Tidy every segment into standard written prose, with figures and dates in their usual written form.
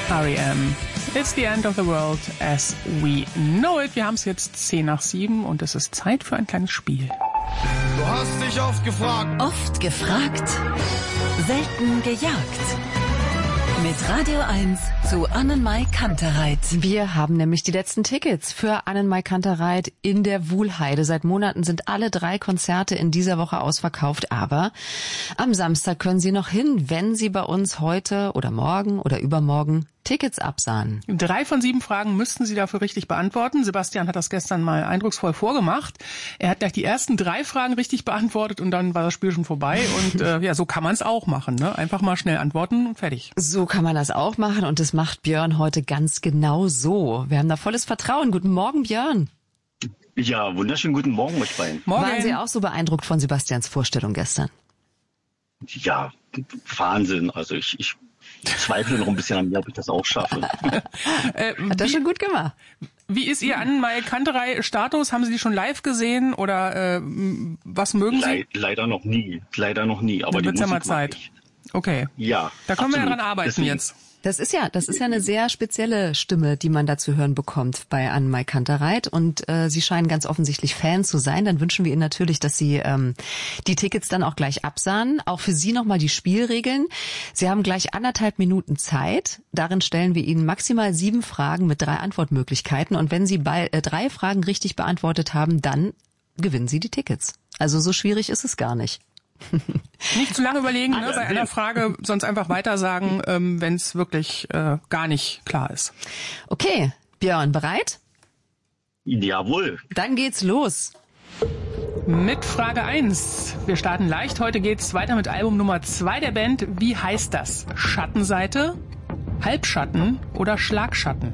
R.E.M. It's the end of the world as we know it. Wir haben es jetzt 6:10 und es ist Zeit für ein kleines Spiel. Du hast dich oft gefragt. Oft gefragt, selten gejagt. Mit Radio 1 zu Annenmai Kantereit. Wir haben nämlich die letzten Tickets für Annenmai Kantereit in der Wuhlheide. Seit Monaten sind alle 3 Konzerte in dieser Woche ausverkauft, aber am Samstag können Sie noch hin, wenn Sie bei uns heute oder morgen oder übermorgen Tickets absahen. 3 von 7 Fragen müssten Sie dafür richtig beantworten. Sebastian hat das gestern mal eindrucksvoll vorgemacht. Er hat gleich die ersten 3 Fragen richtig beantwortet und dann war das Spiel schon vorbei. Und ja, so kann man es auch machen, ne? Einfach mal schnell antworten und fertig. So kann man das auch machen und das macht Björn heute ganz genau so. Wir haben da volles Vertrauen. Guten Morgen, Björn. Ja, wunderschönen guten Morgen euch beiden. Morgen. Waren Sie auch so beeindruckt von Sebastians Vorstellung gestern? Ja, Wahnsinn. Also ich zweifle noch ein bisschen an mir, ob ich das auch schaffe. Hat er schon gut gemacht. Wie ist Ihr Annenmai Kanterei-Status? Haben Sie die schon live gesehen oder was mögen Sie? Leider noch nie. Aber Dann wird's ja mal Zeit. Okay. Ja. Da können wir ja dran arbeiten. Deswegen. Jetzt. Das ist ja eine sehr spezielle Stimme, die man da zu hören bekommt bei Annenmai Kantereit. Und Sie scheinen ganz offensichtlich Fan zu sein. Dann wünschen wir Ihnen natürlich, dass Sie die Tickets dann auch gleich absahen. Auch für Sie nochmal die Spielregeln. Sie haben gleich 1,5 Minuten Zeit. Darin stellen wir Ihnen maximal 7 Fragen mit 3 Antwortmöglichkeiten. Und wenn Sie 3 Fragen richtig beantwortet haben, dann gewinnen Sie die Tickets. Also so schwierig ist es gar nicht. Nicht zu lange überlegen, ne, bei einer Frage, sonst einfach weiter sagen, wenn es wirklich gar nicht klar ist. Okay, Björn, bereit? Jawohl. Dann geht's los. Mit Frage 1. Wir starten leicht. Heute geht's weiter mit Album Nummer 2 der Band. Wie heißt das? Schattenseite, Halbschatten oder Schlagschatten?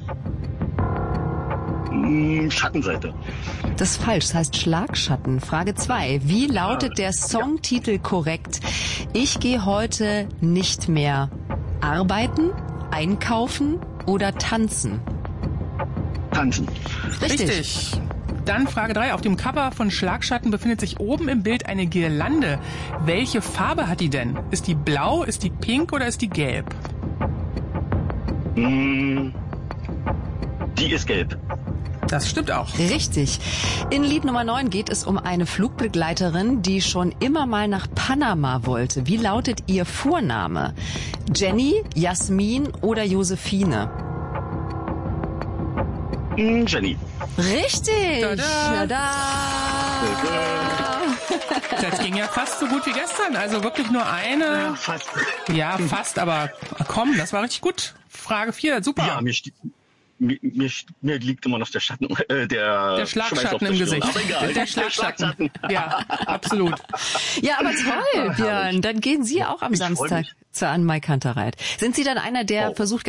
Schattenseite. Das ist falsch, das heißt Schlagschatten. Frage 2. Wie lautet der Songtitel korrekt? Ich gehe heute nicht mehr arbeiten, einkaufen oder tanzen? Tanzen. Richtig. Dann Frage 3. Auf dem Cover von Schlagschatten befindet sich oben im Bild eine Girlande. Welche Farbe hat die denn? Ist die blau, ist die pink oder ist die gelb? Die ist gelb. Das stimmt auch. Richtig. In Lied Nummer 9 geht es um eine Flugbegleiterin, die schon immer mal nach Panama wollte. Wie lautet ihr Vorname? Jenny, Jasmin oder Josephine? Jenny. Richtig. Tada. Tada. Das ging ja fast so gut wie gestern. Also wirklich nur eine. Ja, fast. Ja, fast, aber komm, das war richtig gut. Frage 4, super. Ja, mir liegt immer noch der Schatten, der Schlagschatten im Gesicht. Aber egal. Der Schlagschatten. Ja, absolut. Ja, aber toll, Björn. Dann gehen Sie auch am Samstag zur Annenmai Kantereit. Sind Sie dann einer, der versucht,